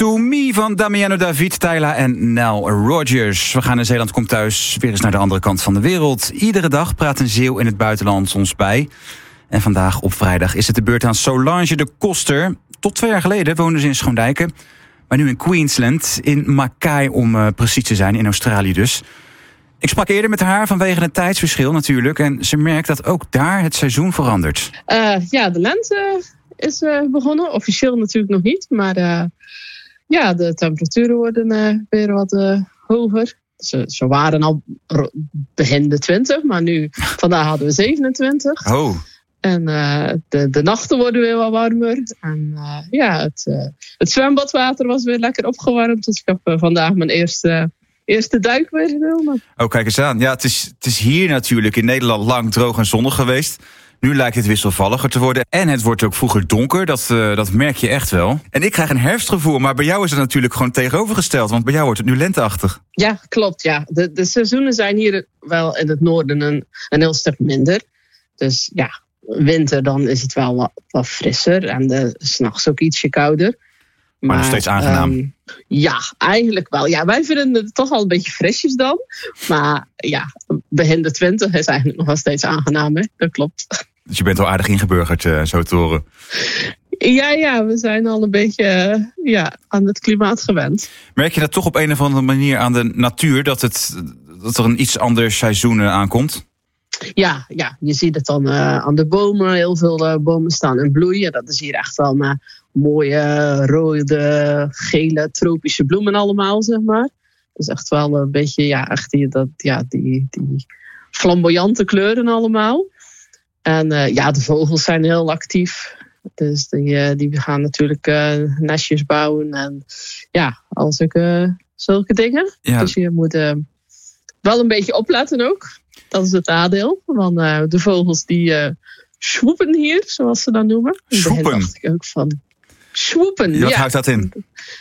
To Me van Damiano David, Tyla en Nile Rodgers. We gaan in Zeeland Komt Thuis weer eens naar de andere kant van de wereld. Iedere dag praat een Zeeuw in het buitenland ons bij. En vandaag op vrijdag is het de beurt aan Solange de Koster. Tot 2 jaar geleden woonde ze in Schoondijken. Maar nu in Queensland, in Mackay om precies te zijn, in Australië dus. Ik sprak eerder met haar vanwege het tijdsverschil natuurlijk. En ze merkt dat ook daar het seizoen verandert. De lente is begonnen. Officieel natuurlijk nog niet. Maar de temperaturen worden weer wat hoger. Ze waren al begin de 20. Maar nu, vandaag hadden we 27. Oh. En de nachten worden weer wat warmer. En het zwembadwater was weer lekker opgewarmd. Dus ik heb vandaag mijn eerste duik weer genomen. Oh, kijk eens aan. Ja, het is hier natuurlijk in Nederland lang droog en zonnig geweest. Nu lijkt het wisselvalliger te worden. En het wordt ook vroeger donker. Dat merk je echt wel. En ik krijg een herfstgevoel. Maar bij jou is het natuurlijk gewoon tegenovergesteld. Want bij jou wordt het nu lenteachtig. Ja, klopt. Ja. De seizoenen zijn hier wel in het noorden een heel stuk minder. Dus ja, winter dan is het wel wat frisser. En 's nachts ook ietsje kouder. Maar nog steeds aangenaam. Ja, eigenlijk wel. Ja, wij vinden het toch al een beetje frisjes dan. Maar ja, begin de 20 is eigenlijk nog wel steeds aangenaam. Hè? Dat klopt. Dus je bent wel aardig ingeburgerd, zo te horen. Ja, we zijn al een beetje aan het klimaat gewend. Merk je dat toch op een of andere manier aan de natuur... dat er een iets ander seizoen aankomt? Ja, je ziet het dan aan de bomen. Heel veel bomen staan in bloei. Dat is hier echt wel mooie rode, gele, tropische bloemen allemaal, zeg maar. Dat is echt wel een beetje, die flamboyante kleuren allemaal. En de vogels zijn heel actief. Dus die gaan natuurlijk nestjes bouwen en al zulke dingen. Ja. Dus je moet wel een beetje opletten ook. Dat is het nadeel. Want de vogels die swoepen hier, zoals ze dat noemen. Swoepen? Daar dacht ik ook van. Swoepen, Wat houdt dat in?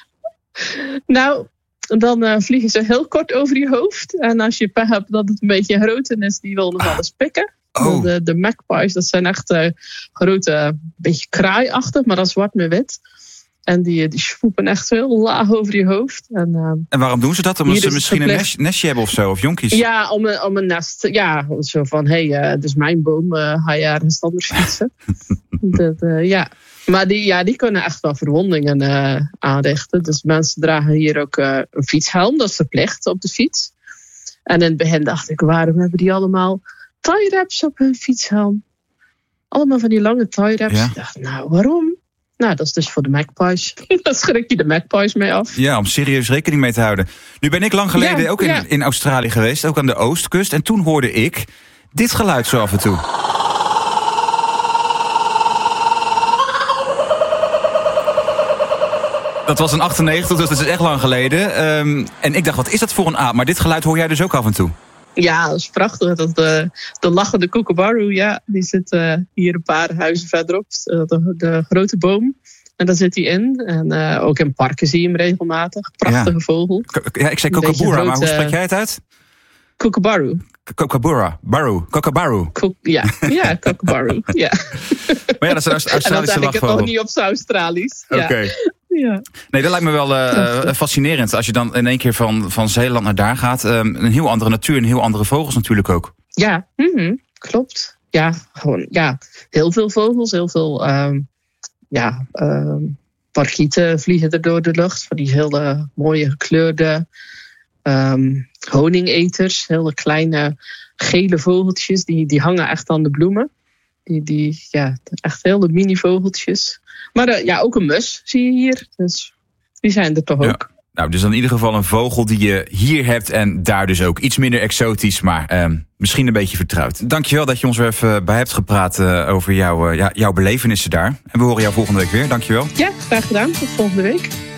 Nou, dan vliegen ze heel kort over je hoofd. En als je pech hebt dat het een beetje een grote is, die wil nog alles pikken. Oh. De magpies, dat zijn echt grote, beetje kraaiachtig, maar dan zwart met wit. En die swoepen echt heel laag over je hoofd. En waarom doen ze dat? Omdat ze misschien een nestje hebben of zo? Of jonkies? Ja, om een nest. Ja, zo van, het is mijn boom. Ga je ergens anders fietsen? Maar die kunnen echt wel verwondingen aanrichten. Dus mensen dragen hier ook een fietshelm. Dat is verplicht op de fiets. En in het begin dacht ik, waarom hebben die allemaal tie wraps op hun fietshelm? Allemaal van die lange tie wraps. Ja. Ik dacht, waarom? Nou, dat is dus voor de magpies. Daar schrik je de magpies mee af. Ja, om serieus rekening mee te houden. Nu ben ik lang geleden ook in Australië geweest. Ook aan de oostkust. En toen hoorde ik dit geluid zo af en toe. Dat was in 98, dus dat is echt lang geleden. En ik dacht, wat is dat voor een aap? Maar dit geluid hoor jij dus ook af en toe. Ja, dat is prachtig. De lachende kookaburra, die zit hier een paar huizen verderop. De grote boom. En daar zit hij in. En ook in parken zie je hem regelmatig. Prachtige vogel. Ja, ik zei kookaburra, maar hoe spreek jij het uit? Kookaburra. Kookaburra. Kookaburra. Ja, kookaburra. Ja. Maar ja, dat is een Australische lachvogel. En dan zeg ik het nog niet op zijn Australisch. Oké. Ja. Nee, dat lijkt me wel fascinerend. Als je dan in één keer van Zeeland naar daar gaat. Een heel andere natuur en heel andere vogels natuurlijk ook. Ja, klopt. Ja, gewoon, heel veel vogels. Heel veel parkieten vliegen er door de lucht. Van die hele mooie gekleurde honingeters. Hele kleine gele vogeltjes. Die hangen echt aan de bloemen. Echt hele mini vogeltjes. Maar ook een mus zie je hier. Dus die zijn er toch ook. Nou, dus in ieder geval een vogel die je hier hebt. En daar dus ook iets minder exotisch. Maar misschien een beetje vertrouwd. Dankjewel dat je ons weer even bij hebt gepraat over jouw belevenissen daar. En we horen jou volgende week weer. Dankjewel. Ja, graag gedaan. Tot volgende week.